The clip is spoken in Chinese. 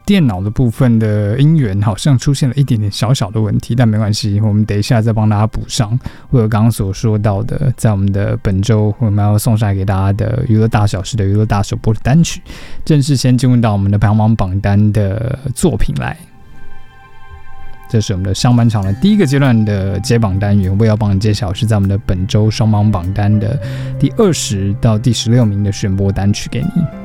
电脑的部分的音源好像出现了一点点小小的问题，但没关系，我们等一下再帮大家补上。或者刚刚所说到的，在我们的本周我们要送上来给大家的娱乐大小事的娱乐大首播的单曲，正式先进入到我们的排行榜榜单的作品来。这是我们的上半场的第一个阶段的揭榜单元，我也要帮你揭晓是在我们的本周双榜榜单的第20到第16名的选播单曲给你。